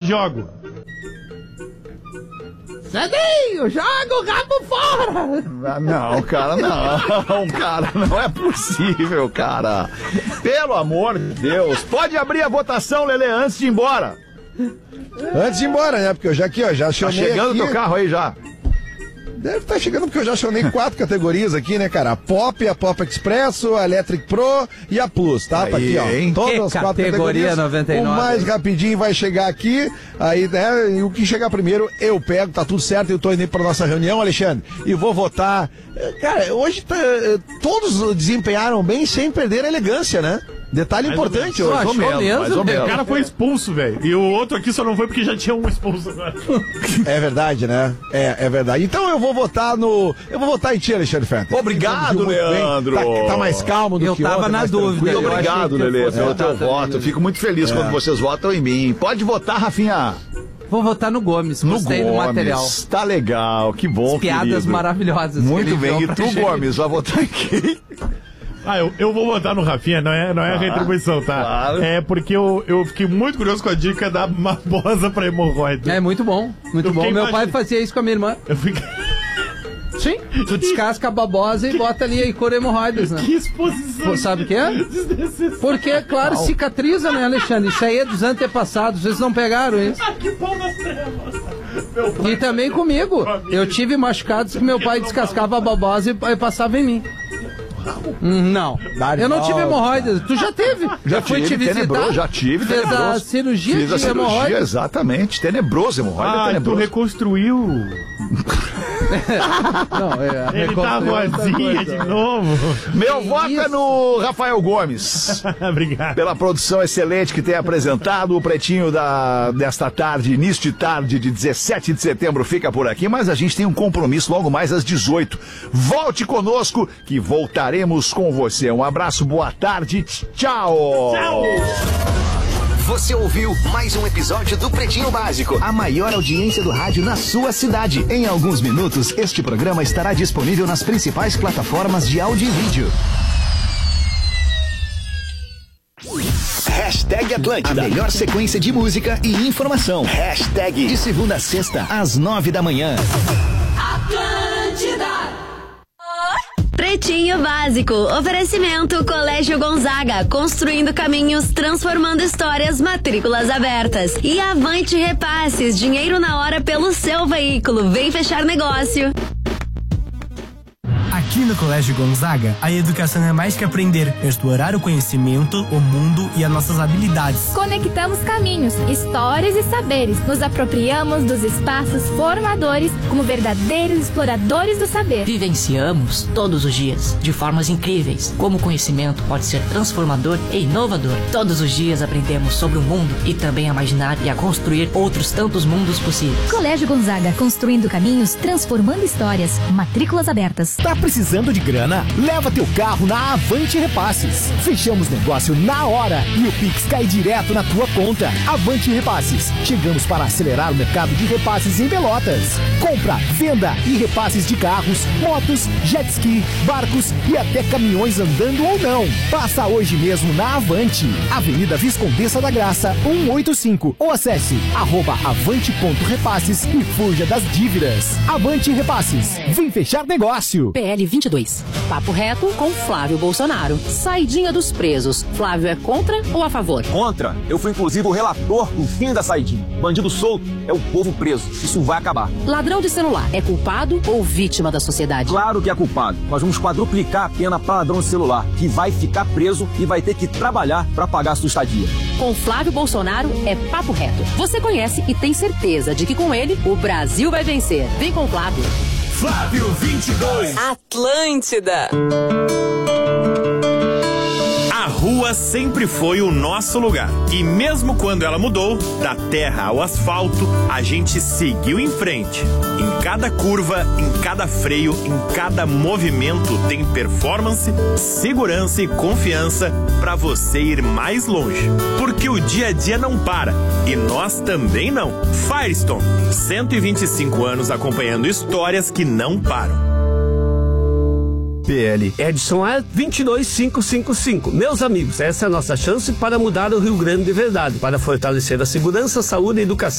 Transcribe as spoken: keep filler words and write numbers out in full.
jogo. Cedinho, joga o rabo fora! Ah, não, cara, não, cara, não é possível, cara. Pelo amor de Deus. Pode abrir a votação, Lelê, antes de ir embora. Antes de ir embora, né? Porque eu já aqui, ó, já acionei. Tá chegando o aqui... teu carro aí já. Deve estar tá chegando porque eu já acionei quatro categorias aqui, né, cara? A Pop, a Pop Expresso, a Electric Pro e a Plus, tá? Tá aqui, ó. Hein? Todas Que as quatro categoria categorias. noventa e nove. O mais rapidinho vai chegar aqui, aí, né? E o que chegar primeiro, eu pego, tá tudo certo. Eu tô indo pra nossa reunião, Alexandre, e vou votar. Cara, hoje tá, todos desempenharam bem sem perder a elegância, né? Detalhe Mais importante ou hoje. Mais ou menos, mesmo, mais ou O menos. cara foi expulso, velho. E o outro aqui só não foi porque já tinha um expulso agora. É verdade, né? É, é verdade. Então eu vou votar no. Eu vou votar em ti, Alexandre Ferreira. Obrigado, Leandro. Tá, tá mais calmo do Eu que tava ontem, na mais dúvida. tranquilo. Muito Eu obrigado, achei que Lelê, fosse pelo votar teu também, voto. né? Fico muito feliz quando vocês votam em mim. Pode votar, Rafinha. Vou votar no Gomes, No gostei do Gomes. material. Tá legal, que bom, As piadas querido. maravilhosas. Muito que ele bem. enviou E pra tu, gente. Gomes, vai votar em quem? Ah, eu, eu vou votar no Rafinha, não é, não é Tá. retribuição, tá? Claro. É porque eu, eu fiquei muito curioso com a dica da mabosa pra hemorroida. É muito bom, muito Eu bom. fiquei Meu pai imagin- fazia isso com a minha irmã. Eu fiquei... Sim, tu descasca a babosa e bota ali e cura hemorroidas, né? Que exposição. Pô, sabe o que é? Desnecessário. Porque, claro, cicatriza, né, Alexandre? Isso aí é dos antepassados, vocês não pegaram isso. Ah, que pau nas trevas. Meu pai. E também comigo. Eu tive machucados que meu pai descascava a babosa e, e passava em mim. Hum, Não, eu não tive hemorroidas. Tu já teve? Já fui tive, te visitar? tenebroso, já tive, Fez tenebroso. a cirurgia Fiz a de cirurgia, hemorroidas? exatamente. Tenebroso, hemorroida Ah, tu tenebroso. reconstruiu. Não, é, a Ele tá reconstruiu outra vozinha coisa. de novo. Meu voto é isso? no Rafael Gomes. Obrigado. Pela produção excelente que tem apresentado. O Pretinho da, desta tarde, início de tarde de dezessete de setembro, fica por aqui, mas a gente tem um compromisso logo mais às dezoito. Volte conosco que voltaremos com você. Um abraço, boa tarde, tchau! Tchau. Você ouviu mais um episódio do Pretinho Básico, a maior audiência do rádio na sua cidade. Em alguns minutos, este programa estará disponível nas principais plataformas de áudio e vídeo. Hashtag Atlântida, a melhor sequência de música e informação. Hashtag de segunda a sexta, às nove da manhã. Atlântida. Pretinho Básico, oferecimento Colégio Gonzaga, construindo caminhos, transformando histórias, matrículas abertas. E Avante Repasses, dinheiro na hora pelo seu veículo, vem fechar negócio. Aqui no Colégio Gonzaga, a educação é mais que aprender, é explorar o conhecimento, o mundo e as nossas habilidades. Conectamos caminhos, histórias e saberes. Nos apropriamos dos espaços formadores como verdadeiros exploradores do saber. Vivenciamos todos os dias, de formas incríveis, como o conhecimento pode ser transformador e inovador. Todos os dias aprendemos sobre o mundo e também a imaginar e a construir outros tantos mundos possíveis. Colégio Gonzaga, construindo caminhos, transformando histórias. Matrículas abertas. Tá precisando de grana? Leva teu carro na Avante Repasses. Fechamos negócio na hora e o Pix cai direto na tua conta. Avante Repasses. Chegamos para acelerar o mercado de repasses em Pelotas. Compra, venda e repasses de carros, motos, jet ski, barcos e até caminhões andando ou não. Passa hoje mesmo na Avante. Avenida Viscondessa da Graça, cento e oitenta e cinco. Ou acesse arroba avante ponto repasses e fuja das dívidas. Avante Repasses. Vem fechar negócio. P L vinte e dois. Papo reto com Flávio Bolsonaro. Saidinha dos presos. Flávio é contra ou a favor? Contra. Eu fui inclusive o relator do fim da saidinha. Bandido solto é o povo preso. Isso vai acabar. Ladrão de celular é culpado ou vítima da sociedade? Claro que é culpado. Nós vamos quadruplicar a pena para ladrão de celular, que vai ficar preso e vai ter que trabalhar para pagar a sua estadia. Com Flávio Bolsonaro é papo reto. Você conhece e tem certeza de que com ele o Brasil vai vencer. Vem com o Flávio. Flávio vinte e dois. Atlântida. A rua sempre foi o nosso lugar. E mesmo quando ela mudou, da terra ao asfalto, a gente seguiu em frente. Em cada curva, em cada freio, em cada movimento tem performance, segurança e confiança para você ir mais longe. Porque o dia a dia não para. E nós também não. Firestone, cento e vinte e cinco anos acompanhando histórias que não param. P L Edson A vinte e dois mil quinhentos e cinquenta e cinco. Meus amigos, essa é a nossa chance para mudar o Rio Grande de verdade, para fortalecer a segurança, saúde e educação.